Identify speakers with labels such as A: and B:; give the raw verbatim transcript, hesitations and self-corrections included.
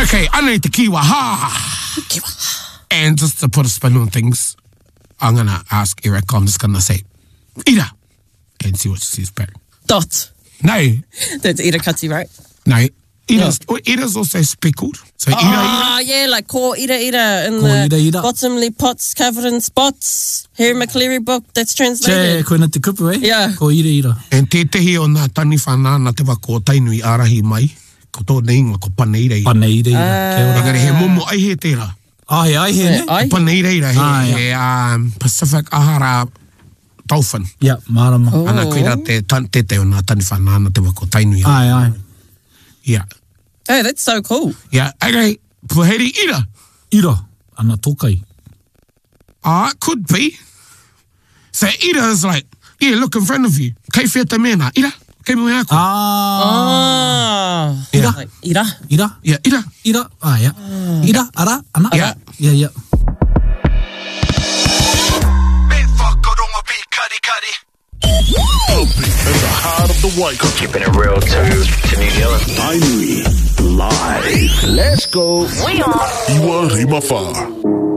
A: Okay, anei te kiwa, ha.
B: Kiwa.
A: And just to put a spin on things, I'm going to ask Erica, I'm just going to say, Ira, and see what she says back.
B: Dot.
A: No.
B: That's Ira Kati, right?
A: No. Ira's, oh. Ira's also speckled. So Ira,
B: Oh,
A: Ira.
B: yeah, like ko Ira Ira in
C: Ko
B: the
C: ira ira.
B: bottomly pots covered in spots. Harry McCleary book that's
C: Che,
B: translated.
C: koina te kupu, eh?
B: Yeah.
C: Ko ira ira.
A: And te tehi o nā tani whanāna te wako tainui arahi mai, ko tō neinga ko paneira ira.
C: Paneira ira.
B: Ah.
C: Kia ora.
A: Engari he momo ai he tērā.
C: Ai, ai, he, ne?
B: Ai.
A: Paneira ira, he,
C: Ah,
A: he um, Pacific Ahara dolphin.
C: Yeah, marama.
B: Oh.
A: Ana koira te, tan, te te o nā tani whanāna te wako tainui.
C: Ai, ai.
A: Yeah.
B: Hey, that's so cool.
A: Yeah, okay, puheri ira.
C: Ira, ana tōkai.
A: Ah, it could be. So ira is like, yeah, look in front of you. Kei whea te mena, ira, kei moe ako.
C: Ah.
B: Ah.
A: Yeah.
B: Like, Ira.
C: Ira,
A: Yeah, ira.
C: ira, ah, yeah. Ira, ara, ana.
A: Yeah.
C: Yeah, yeah.
D: In the heart of the Waikato.
E: Keeping it real to, to New Zealand.
D: Tainui, live.
E: Let's go.
D: Iwa Rimawha.